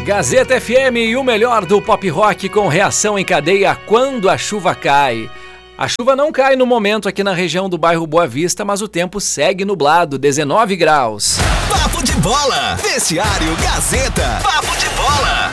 Gazeta FM e o melhor do pop rock com reação em cadeia quando a chuva cai. A chuva não cai no momento aqui na região do bairro Boa Vista, mas o tempo segue nublado, 19 graus. Papo de bola, vestiário Gazeta. Papo de bola.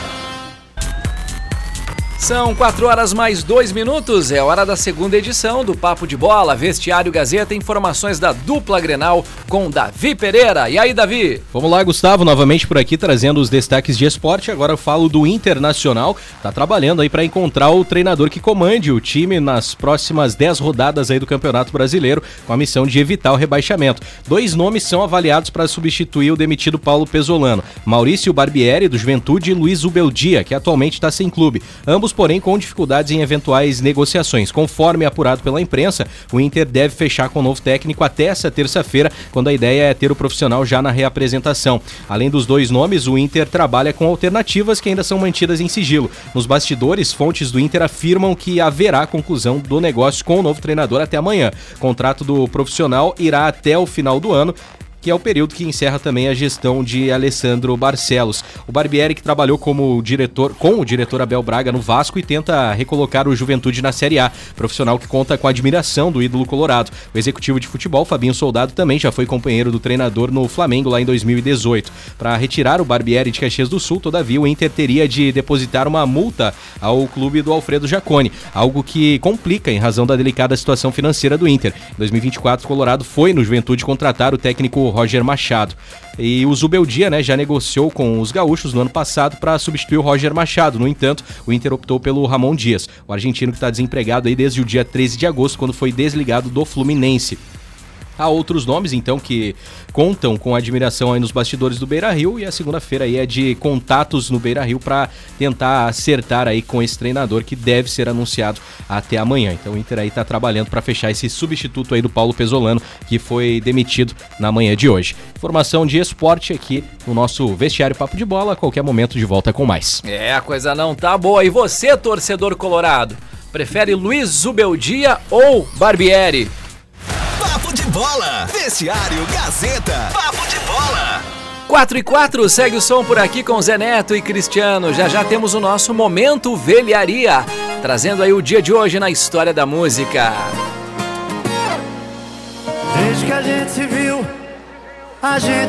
São 4 horas mais 2 minutos, é hora da segunda edição do Papo de Bola, Vestiário Gazeta, informações da dupla Grenal com Davi Pereira. E aí, Davi? Vamos lá, Gustavo, novamente por aqui trazendo os destaques de esporte. Agora eu falo do Internacional, tá trabalhando aí para encontrar o treinador que comande o time nas próximas 10 rodadas aí do Campeonato Brasileiro, com a missão de evitar o rebaixamento. 2 nomes são avaliados para substituir o demitido Paulo Pesolano: Maurício Barbieri, do Juventude, e Luiz Ubeldia, que atualmente está sem clube. Ambos, porém, com dificuldades em eventuais negociações. Conforme apurado pela imprensa, o Inter deve fechar com o novo técnico até essa terça-feira, quando a ideia é ter o profissional já na reapresentação. Além dos 2 nomes, o Inter trabalha com alternativas que ainda são mantidas em sigilo. Nos bastidores, fontes do Inter afirmam que haverá conclusão do negócio com o novo treinador até amanhã. O contrato do profissional irá até o final do ano, que é o período que encerra também a gestão de Alessandro Barcelos. O Barbieri, que trabalhou com o diretor Abel Braga no Vasco e tenta recolocar o Juventude na Série A, profissional que conta com a admiração do ídolo colorado. O executivo de futebol, Fabinho Soldado, também já foi companheiro do treinador no Flamengo lá em 2018. Para retirar o Barbieri de Caxias do Sul, todavia, o Inter teria de depositar uma multa ao clube do Alfredo Jaconi, algo que complica em razão da delicada situação financeira do Inter. Em 2024, o Colorado foi no Juventude contratar o técnico Roger Machado. E o Zubeldia, já negociou com os gaúchos no ano passado para substituir o Roger Machado. No entanto, o Inter optou pelo Ramon Dias, o argentino que está desempregado aí desde o dia 13 de agosto, quando foi desligado do Fluminense. Há outros nomes, então, que contam com admiração aí nos bastidores do Beira-Rio, e a segunda-feira aí é de contatos no Beira-Rio para tentar acertar aí com esse treinador, que deve ser anunciado até amanhã. Então o Inter aí tá trabalhando para fechar esse substituto aí do Paulo Pesolano, que foi demitido na manhã de hoje. Informação de esporte aqui no nosso Vestiário Papo de Bola, a qualquer momento de volta com mais. A coisa não tá boa. E você, torcedor colorado, prefere Luiz Zubeldia ou Barbieri? Papo de bola, vestiário Gazeta. Papo de bola. 4:04, segue o som por aqui com Zé Neto e Cristiano. Já temos o nosso Momento Velharia, trazendo aí o dia de hoje na história da música. Desde que a gente se viu, a gente